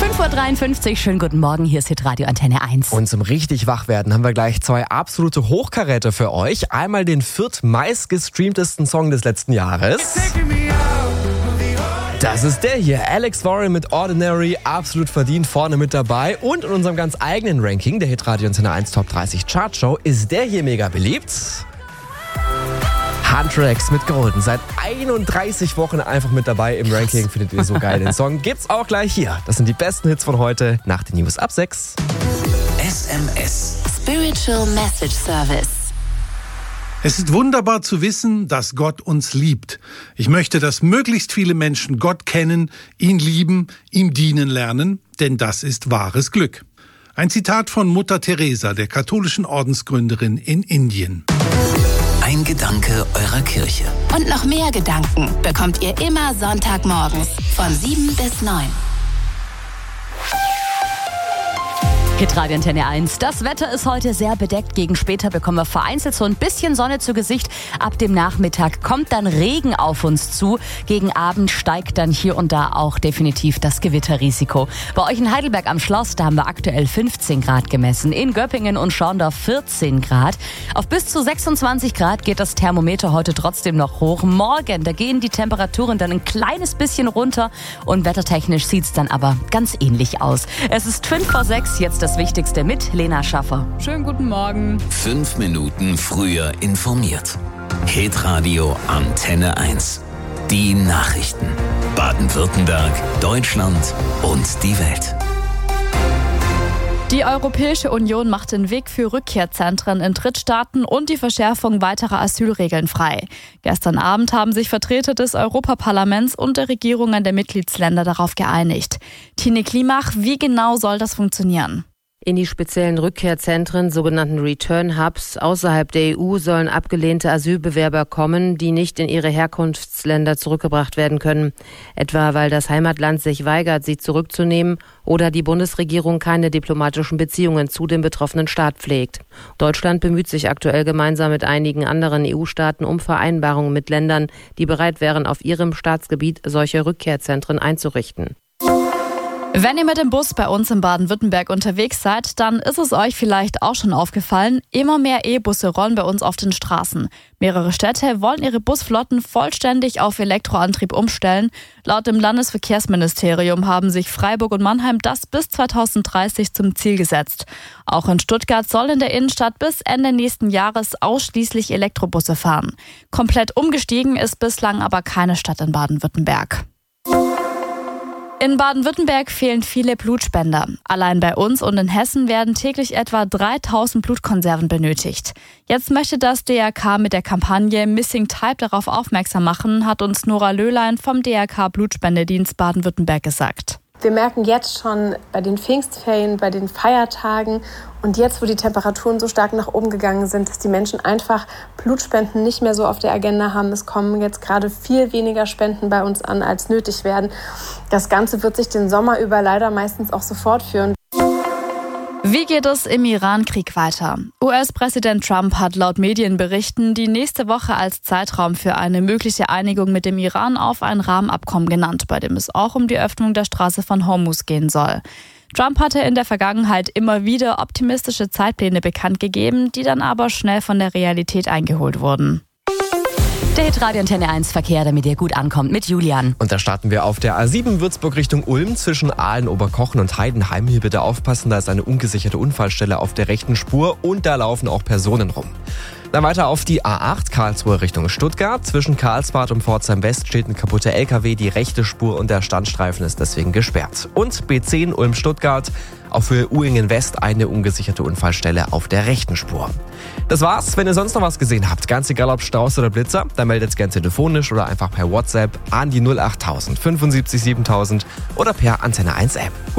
5.53 Uhr, schönen guten Morgen, hier ist Hitradio Antenne 1. Und zum richtig Wachwerden haben wir gleich zwei absolute Hochkaräte für euch. Einmal den viertmeistgestreamtesten Song des letzten Jahres. Das ist der hier, Alex Warren mit Ordinary, absolut verdient vorne mit dabei. Und in unserem ganz eigenen Ranking, der Hitradio Antenne 1 Top 30 Chartshow, ist der hier mega beliebt. Hunter-X mit Golden, seit 31 Wochen einfach mit dabei im Ranking. Findet ihr so geil den Song? Gibt's auch gleich hier. Das sind die besten Hits von heute nach den News ab 6. SMS. Spiritual Message Service. Es ist wunderbar zu wissen, dass Gott uns liebt. Ich möchte, dass möglichst viele Menschen Gott kennen, ihn lieben, ihm dienen lernen, denn das ist wahres Glück. Ein Zitat von Mutter Teresa, der katholischen Ordensgründerin in Indien. Ein Gedanke eurer Kirche. Und noch mehr Gedanken bekommt ihr immer Sonntagmorgens von 7 bis 9. Hitradio Antenne 1. Das Wetter ist heute sehr bedeckt. Gegen später bekommen wir vereinzelt so ein bisschen Sonne zu Gesicht. Ab dem Nachmittag kommt dann Regen auf uns zu. Gegen Abend steigt dann hier und da auch definitiv das Gewitterrisiko. Bei euch in Heidelberg am Schloss, da haben wir aktuell 15 Grad gemessen. In Göppingen und Schorndorf 14 Grad. Auf bis zu 26 Grad geht das Thermometer heute trotzdem noch hoch. Morgen, da gehen die Temperaturen dann ein kleines bisschen runter. Und wettertechnisch sieht's dann aber ganz ähnlich aus. Es ist 5:06, jetzt das Wichtigste mit Lena Schaffer. Schönen guten Morgen. 5 Minuten früher informiert. Hitradio Antenne 1. Die Nachrichten. Baden-Württemberg, Deutschland und die Welt. Die Europäische Union macht den Weg für Rückkehrzentren in Drittstaaten und die Verschärfung weiterer Asylregeln frei. Gestern Abend haben sich Vertreter des Europaparlaments und der Regierungen der Mitgliedsländer darauf geeinigt. Tine Klimach, wie genau soll das funktionieren? In die speziellen Rückkehrzentren, sogenannten Return Hubs, außerhalb der EU sollen abgelehnte Asylbewerber kommen, die nicht in ihre Herkunftsländer zurückgebracht werden können. Etwa weil das Heimatland sich weigert, sie zurückzunehmen oder die Bundesregierung keine diplomatischen Beziehungen zu dem betroffenen Staat pflegt. Deutschland bemüht sich aktuell gemeinsam mit einigen anderen EU-Staaten um Vereinbarungen mit Ländern, die bereit wären, auf ihrem Staatsgebiet solche Rückkehrzentren einzurichten. Wenn ihr mit dem Bus bei uns in Baden-Württemberg unterwegs seid, dann ist es euch vielleicht auch schon aufgefallen, immer mehr E-Busse rollen bei uns auf den Straßen. Mehrere Städte wollen ihre Busflotten vollständig auf Elektroantrieb umstellen. Laut dem Landesverkehrsministerium haben sich Freiburg und Mannheim das bis 2030 zum Ziel gesetzt. Auch in Stuttgart sollen in der Innenstadt bis Ende nächsten Jahres ausschließlich Elektrobusse fahren. Komplett umgestiegen ist bislang aber keine Stadt in Baden-Württemberg. In Baden-Württemberg fehlen viele Blutspender. Allein bei uns und in Hessen werden täglich etwa 3000 Blutkonserven benötigt. Jetzt möchte das DRK mit der Kampagne Missing Type darauf aufmerksam machen, hat uns Nora Löhlein vom DRK Blutspendedienst Baden-Württemberg gesagt. Wir merken jetzt schon bei den Pfingstferien, bei den Feiertagen und jetzt, wo die Temperaturen so stark nach oben gegangen sind, dass die Menschen einfach Blutspenden nicht mehr so auf der Agenda haben. Es kommen jetzt gerade viel weniger Spenden bei uns an, als nötig werden. Das Ganze wird sich den Sommer über leider meistens auch so fortführen. Wie geht es im Iran-Krieg weiter? US-Präsident Trump hat laut Medienberichten die nächste Woche als Zeitraum für eine mögliche Einigung mit dem Iran auf ein Rahmenabkommen genannt, bei dem es auch um die Öffnung der Straße von Hormuz gehen soll. Trump hatte in der Vergangenheit immer wieder optimistische Zeitpläne bekannt gegeben, die dann aber schnell von der Realität eingeholt wurden. Der Hitradio Antenne 1 Verkehr, damit ihr gut ankommt, mit Julian. Und da starten wir auf der A7 Würzburg Richtung Ulm zwischen Aalen, Oberkochen und Heidenheim. Hier bitte aufpassen, da ist eine ungesicherte Unfallstelle auf der rechten Spur und da laufen auch Personen rum. Dann weiter auf die A8 Karlsruhe Richtung Stuttgart. Zwischen Karlsbad und Pforzheim West steht ein kaputter LKW. Die rechte Spur und der Standstreifen ist deswegen gesperrt. Und B10 Ulm-Stuttgart. Auf Höhe Uhingen West eine ungesicherte Unfallstelle auf der rechten Spur. Das war's. Wenn ihr sonst noch was gesehen habt, ganz egal ob Strauß oder Blitzer, dann meldet's gern telefonisch oder einfach per WhatsApp an die 08000 75 7000 oder per Antenne 1 App.